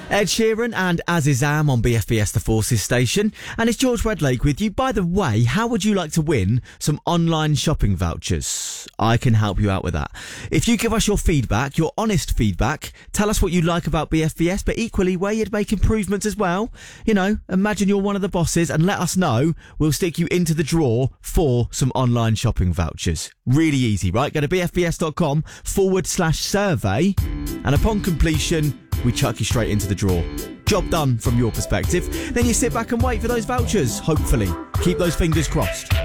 Ed Sheeran and Azizam on BFBS The Forces station. And it's George Wedlake with you. By the way, how would you like to win some online shopping vouchers? I can help you out with that. If you give us your feedback, your honest feedback, tell us what you like about BFBS, but equally where you'd make improvements as well. You know, imagine you're one of the bosses and let us know. We'll stick you into the draw for some online shopping vouchers. Really easy, right? Go to bfbs.com/survey and upon completion, we chuck you straight into the draw. Job done from your perspective. Then you sit back and wait for those vouchers, hopefully. Keep those fingers crossed.